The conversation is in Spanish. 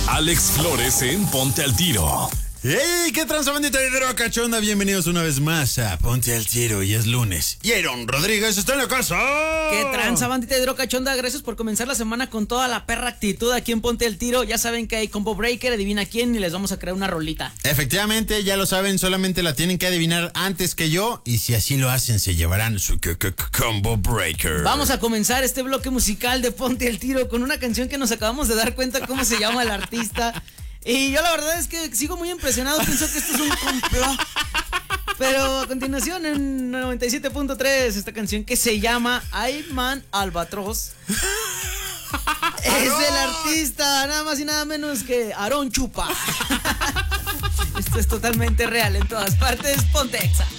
Alex Flores en Ponte al Tiro. ¡Hey! ¿Qué tranza, bandita de Droga Chonda? Bienvenidos una vez más a Ponte al Tiro. Y es lunes. Y Aaron Rodríguez está en la casa. ¿Qué tranza, bandita de Droga Chonda? Gracias por comenzar la semana con toda la perra actitud aquí en Ponte al Tiro. Ya saben que hay Combo Breaker, adivina quién, y les vamos a crear una rolita. Efectivamente, ya lo saben, solamente la tienen que adivinar antes que yo. Y si así lo hacen, se llevarán su Combo Breaker. Vamos a comenzar este bloque musical de Ponte al Tiro con una canción que nos acabamos de dar cuenta cómo se llama el artista. Y yo la verdad es que sigo muy impresionado, pienso que esto es un complot. Pero a continuación en 97.3 esta canción que se llama Ayman Albatros. Es el artista, nada más y nada menos que Aarón Chupa. Esto es totalmente real en todas partes, Ponte Exa.